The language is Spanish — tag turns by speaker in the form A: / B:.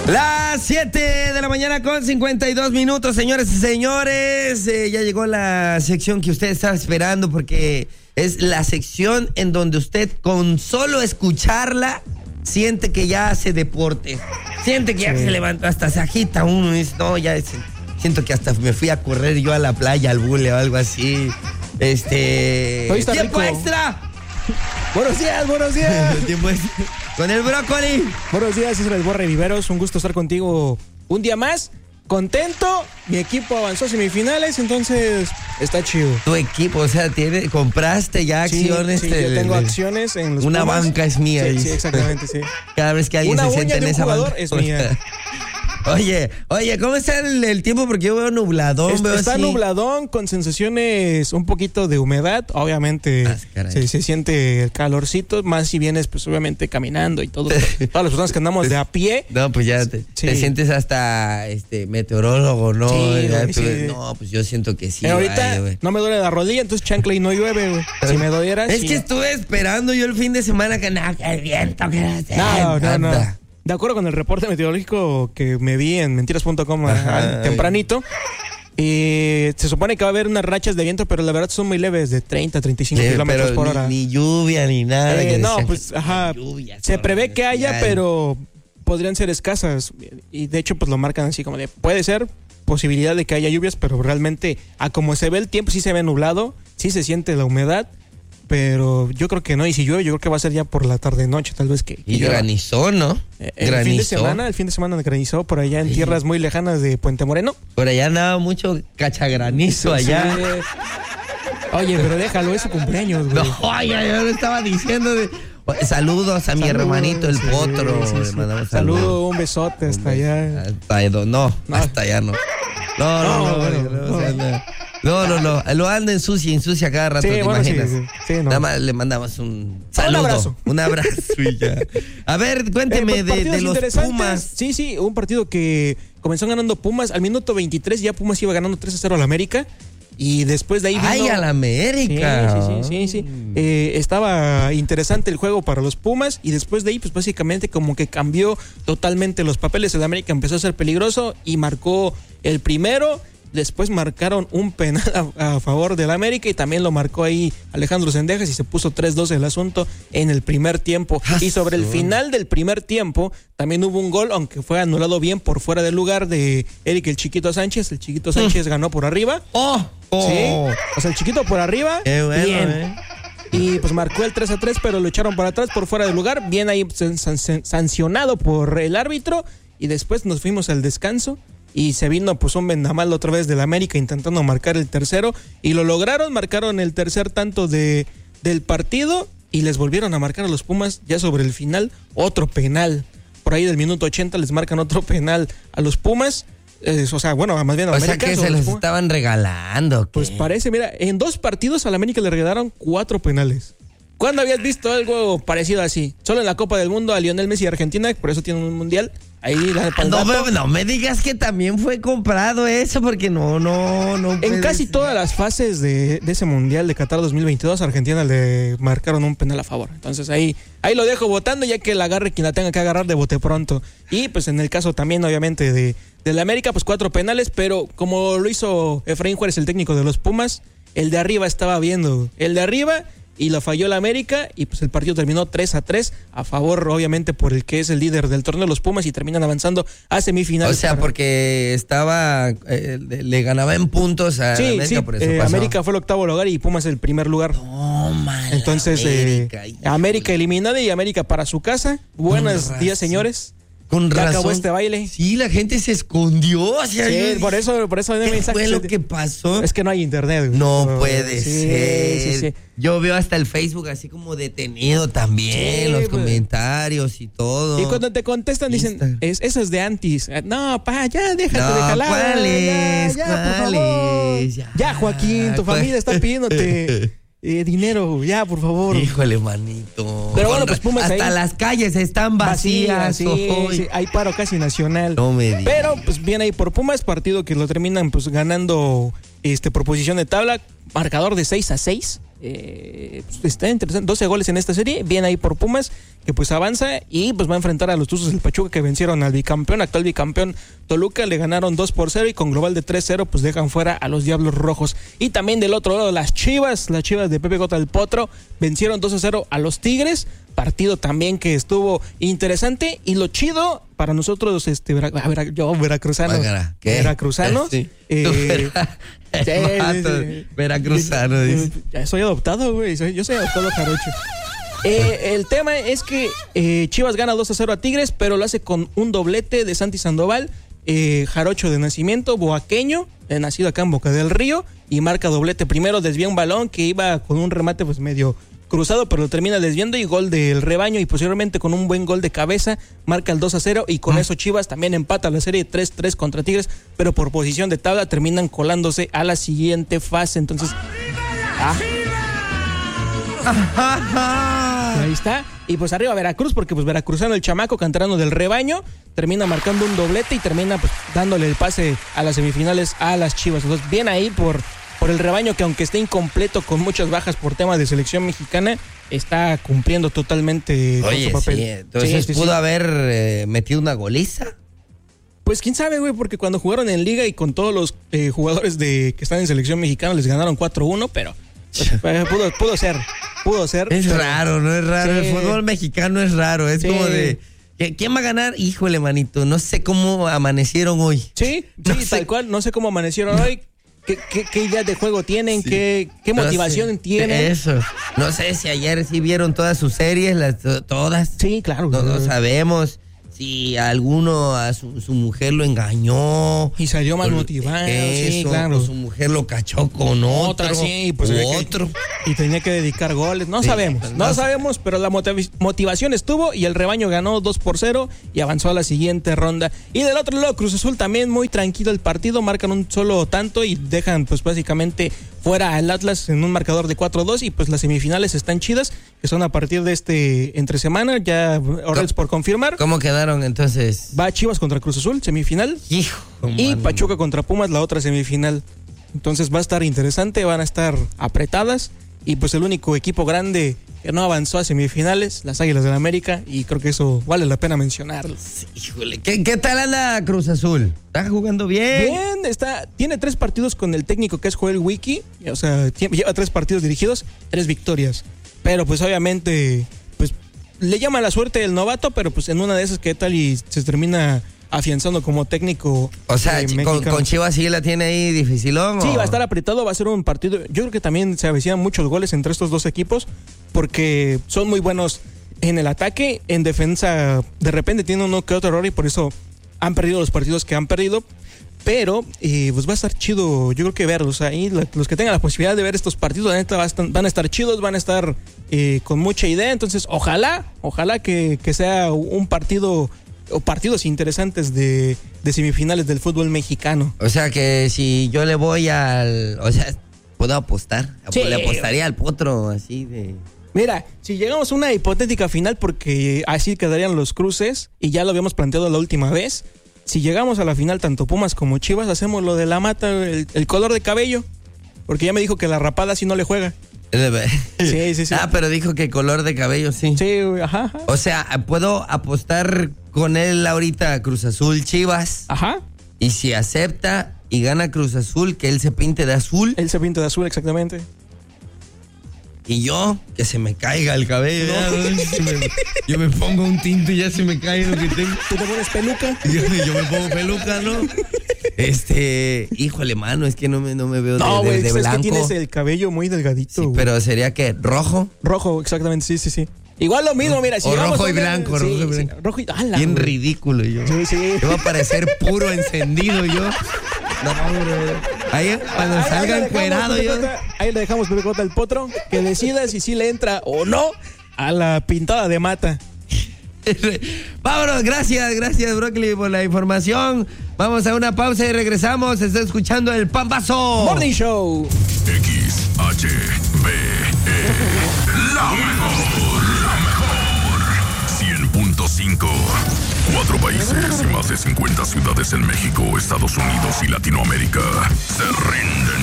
A: Las 7 de la mañana con 52 minutos, señores y señores. Ya llegó la sección que usted estaba esperando, porque es la sección en donde usted con solo escucharla siente que ya hace deporte. Siente que ya se levanta, hasta se agita uno y dice, no, ya siento que hasta me fui a correr yo a la playa, al bule o algo así. ¡Tiempo extra!
B: Buenos días.
A: Tiempo extra. Con el brócoli.
B: Buenos días, es el Borre Viveros. Un gusto estar contigo un día más. Contento. Mi equipo avanzó a semifinales, entonces está chido.
A: Tu equipo, o sea, compraste ya acciones.
B: Sí, yo tengo acciones en los
A: Una
B: Pumas.
A: Banca es mía.
B: Sí, exactamente, sí.
A: Cada vez que alguien
B: Una
A: se siente en esa
B: jugador
A: banca
B: es mía.
A: Oye, ¿cómo está el tiempo? Porque yo veo nubladón.
B: Está nubladón, con sensaciones un poquito de humedad. Obviamente se siente el calorcito, más si vienes pues obviamente caminando y todo. Todas las personas que andamos de a pie.
A: No, pues ya te sientes hasta meteorólogo, ¿no?
B: Sí.
A: No, pues yo siento que sí.
B: Ahorita no me duele la rodilla, entonces chancla y no llueve, güey. Si me doliera,
A: es que estuve esperando yo el fin de semana que el viento, que
B: no. De acuerdo con el reporte meteorológico que me vi en mentiras.com tempranito, se supone que va a haber unas rachas de viento, pero la verdad son muy leves, de 30, 35 kilómetros por hora.
A: Ni lluvia, ni nada.
B: Se prevé que haya, pero podrían ser escasas. Y de hecho, pues lo marcan así como de, puede ser posibilidad de que haya lluvias, pero realmente, a como se ve el tiempo, sí se ve nublado, sí se siente la humedad. Pero yo creo que no, y si llueve, yo creo que va a ser ya por la tarde-noche, tal vez que...
A: Y granizó, ¿no?
B: El fin de semana granizó por allá en tierras muy lejanas de Puente Moreno.
A: Por allá andaba mucho cachagranizo allá.
B: Sí. Oye, pero déjalo, es su cumpleaños, güey.
A: No, oye, yo lo estaba diciendo. Saludos a mi hermanito, el Potro.
B: Sí. Saludo, un besote hasta allá.
A: Hasta allá no. No, lo anda ensucia cada rato, ¿te imaginas?
B: Sí, no.
A: Nada más le mandamos un saludo. Un abrazo y ya. A ver, cuénteme de los Pumas.
B: Sí, un partido que comenzó ganando Pumas. Al minuto 23 ya Pumas iba ganando 3-0 al América. Y después de ahí vino...
A: ¡Ay, al América!
B: Sí. Estaba interesante el juego para los Pumas. Y después de ahí, pues básicamente como que cambió totalmente los papeles. El América empezó a ser peligroso y marcó el primero. Después marcaron un penal a favor del América y también lo marcó ahí Alejandro Zendejas y se puso 3-2 el asunto en el primer tiempo. Y sobre el final del primer tiempo también hubo un gol, aunque fue anulado bien por fuera del lugar de Eric el Chiquito Sánchez. El Chiquito Sánchez ganó por arriba. Sí, o sea, el Chiquito por arriba.
A: Qué bueno,
B: bien. Y pues marcó el 3-3, pero lo echaron para atrás por fuera del lugar. Bien ahí sancionado por el árbitro. Y después nos fuimos al descanso. Y se vino pues un vendamal otra vez del América intentando marcar el tercero. Y lo lograron, marcaron el tercer tanto del partido. Y les volvieron a marcar a los Pumas ya sobre el final otro penal. Por ahí del minuto 80 les marcan otro penal a los Pumas. Más bien a América.
A: O sea que se los estaban regalando. ¿Qué?
B: Pues parece, mira, en 2 partidos a la América le regalaron 4 penales. ¿Cuándo habías visto algo parecido así? Solo en la Copa del Mundo a Lionel Messi y Argentina, por eso tienen un mundial. Ahí
A: no me digas que también fue comprado eso, porque no.
B: En casi todas las fases de ese mundial de Qatar 2022, a Argentina le marcaron un penal a favor. Entonces ahí lo dejo votando, ya que la agarre quien la tenga que agarrar de bote pronto. Y pues en el caso también, obviamente, de la América, pues 4 penales, pero como lo hizo Efraín Juárez, el técnico de los Pumas, el de arriba estaba viendo. El de arriba... Y lo falló la América y pues el partido terminó 3-3 a favor, obviamente, por el que es el líder del torneo, los Pumas, y terminan avanzando a semifinales.
A: O sea, porque le ganaba en puntos a América, por eso pasó.
B: América fue el 8º lugar y Pumas el primer lugar. Entonces, América eliminada y América para su casa. Buenos días, señores.
A: Con razón.
B: Acabó este baile.
A: Sí, la gente se escondió.
B: Por eso
A: ¿Qué fue lo que pasó?
B: Es que no hay internet.
A: No puede ser.
B: Sí.
A: Yo veo hasta el Facebook así como detenido también, los comentarios y todo.
B: Y cuando te contestan dicen, eso es de antis. No, ya déjate de jalar.
A: ¿Cuáles?
B: Por favor. Ya, Joaquín, tu familia está pidiéndote dinero, ya, por favor.
A: Híjole, manito.
B: Pero bueno, pues Pumas
A: hasta
B: ahí
A: las calles están vacías.
B: Sí, hay paro casi nacional.
A: No me digas.
B: Pero pues bien ahí por Pumas, partido que lo terminan pues ganando por posición de tabla, marcador de 6-6. Pues está interesante, 12 goles en esta serie, bien ahí por Pumas, que pues avanza y pues va a enfrentar a los Tuzos del Pachuca, que vencieron al actual bicampeón Toluca, le ganaron 2-0 y con global de 3-0 pues dejan fuera a los Diablos Rojos. Y también del otro lado las Chivas de Pepe Gota del Potro vencieron 2-0 a los Tigres, partido también que estuvo interesante. Y lo chido para nosotros, veracruzano,
A: ¿qué?
B: Veracruzano,
A: sí.
B: Veracruzano, dice. Ya soy adoptado, güey. Yo soy adoptado jarocho. El tema es que Chivas gana 2-0 a Tigres, pero lo hace con un doblete de Santi Sandoval, jarocho de nacimiento, boaqueño, nacido acá en Boca del Río, y marca doblete. Primero desvía un balón que iba con un remate pues medio cruzado, pero lo termina desviando y gol del Rebaño, y posteriormente con un buen gol de cabeza marca el 2-0 y con eso Chivas también empata la serie 3-3 contra Tigres, pero por posición de tabla terminan colándose a la siguiente fase. Entonces ahí está. Y pues arriba Veracruz, porque pues veracruzano, el chamaco canterano del Rebaño, termina marcando un doblete y termina pues dándole el pase a las semifinales a las Chivas. Entonces bien ahí por el Rebaño, que aunque esté incompleto con muchas bajas por tema de selección mexicana, está cumpliendo totalmente con su papel.
A: Sí, entonces pudo haber metido una goliza.
B: Pues quién sabe, güey, porque cuando jugaron en liga y con todos los jugadores que están en selección mexicana les ganaron 4-1, pero pues, pudo ser.
A: Es raro, ¿no? Es raro.
B: Sí.
A: El fútbol mexicano es raro. Es como de... ¿Quién va a ganar? Híjole, manito, no sé cómo amanecieron hoy.
B: Sí, tal cual. No sé cómo amanecieron hoy. ¿Qué ideas de juego tienen?
A: Sí.
B: ¿Qué motivación tienen?
A: Eso. No sé si ayer sí vieron todas sus series, todas.
B: Sí, claro.
A: No
B: sabemos.
A: Si alguno a su mujer lo engañó
B: y salió mal motivado, sí, claro.
A: O su mujer lo cachó con otro,
B: sí, pues
A: otro.
B: Y tenía que dedicar goles. No sabemos, pero la motivación estuvo y el Rebaño ganó 2-0 y avanzó a la siguiente ronda. Y del otro lado, Cruz Azul también muy tranquilo el partido, marcan un solo tanto y dejan pues básicamente fuera al Atlas en un marcador de 4-2 y pues las semifinales están chidas, que son a partir de entre semana, ya horarios por confirmar.
A: ¿Cómo quedaron entonces?
B: Va Chivas contra Cruz Azul, semifinal.
A: Hijo,
B: y Pachuca contra Pumas, la otra semifinal. Entonces va a estar interesante, van a estar apretadas y pues el único equipo grande que no avanzó a semifinales, las Águilas del América, y creo que eso vale la pena mencionarlo.
A: Híjole, ¿qué tal anda Cruz Azul? ¿Está jugando bien?
B: Bien, tiene 3 partidos con el técnico que es Joel Wiki, o sea, lleva 3 partidos dirigidos, 3 victorias. Pero pues obviamente, pues le llama la suerte el novato, pero pues en una de esas que tal y se termina afianzando como técnico.
A: O sea, con Chivas sí la tiene ahí dificilón.
B: Sí, va a estar apretado, va a ser un partido. Yo creo que también se avecinan muchos goles entre estos dos equipos, porque son muy buenos en el ataque, en defensa de repente tiene uno que otro error y por eso han perdido los partidos que han perdido. Pero pues va a estar chido, yo creo que verlos ahí, los que tengan la posibilidad de ver estos partidos, la neta van a estar chidos, van a estar con mucha idea. Entonces ojalá que sea un partido o partidos interesantes de semifinales del fútbol mexicano.
A: O sea que si yo le voy puedo apostar.
B: Sí.
A: Le apostaría al Potro así de...
B: Mira, si llegamos a una hipotética final, porque así quedarían los cruces, y ya lo habíamos planteado la última vez, si llegamos a la final tanto Pumas como Chivas, hacemos lo de la mata, el color de cabello, porque ya me dijo que la rapada sí no le juega. Sí.
A: Ah, pero dijo que color de cabello sí.
B: Sí, ajá.
A: O sea, puedo apostar con él ahorita Cruz Azul Chivas.
B: Ajá.
A: Y si acepta y gana Cruz Azul, que él se pinte de azul.
B: Él se pinta de azul, exactamente.
A: Y yo, que se me caiga el cabello. No. Yo me pongo un tinto y ya se me cae lo que tengo.
B: ¿Tú te pones peluca?
A: Yo me pongo peluca, ¿no? Híjole, mano, es que no me veo de blanco.
B: Es que tienes el cabello muy delgadito.
A: Sí, pero sería que rojo.
B: Rojo, exactamente, sí. Igual lo mismo, mira. Si
A: o rojo y blanco, rojo y blanco.
B: Rojo y...
A: Bien ridículo yo.
B: Sí.
A: Yo voy a parecer puro encendido yo. No, ahí cuando salga encuerado yo.
B: Ahí le dejamos Pepe Cota al Potro, que decida si sí le entra o no a la pintada de mata.
A: Vámonos, gracias Broccoli por la información. Vamos a una pausa y regresamos. Está escuchando el Pambazo
B: Morning Show.
C: XHBE, la mejor 100.5. 4 países y más de 50 ciudades en México, Estados Unidos y Latinoamérica se rinden